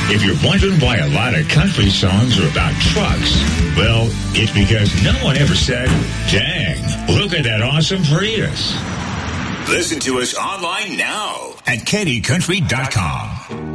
If you're wondering why a lot of country songs are about trucks, well, it's because no one ever said, dang, look at that awesome Prius. Listen to us online now at KennyCountry.com.